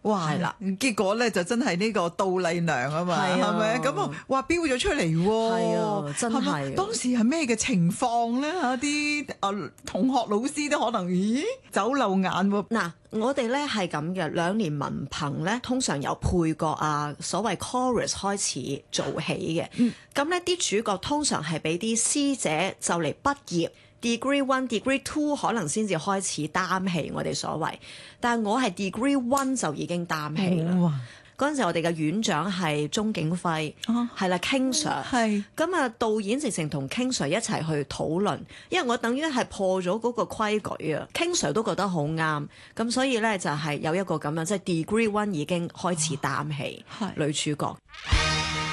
哇， 係啦， 結果咧就真係呢個杜麗娘啊嘛， 係啊係咪？咁啊，哇飆咗出嚟喎， 係啊真係咪當時係咩嘅情況咧？嚇啲同學老師都可能咦走漏眼喎。 嗱，我哋咧係咁嘅，2年文憑咧通常由配角啊，所謂 chorus 開始做起嘅。咁咧啲主角通常係俾啲師姐就嚟畢業。Degree 1、Degree 2可能先至開始擔戲，我哋所謂。但係我係 Degree 1就已經擔戲啦。 哇！ 嗰陣時我哋嘅院長係鐘景輝，係啦 King Sir。 係咁啊，導演直情同 King Sir 一齊去討論，因為我等於係破咗嗰個規矩啊。King Sir 都覺得好啱，咁所以咧就係有一個咁樣，即係 Degree 1已經開始擔戲女主角。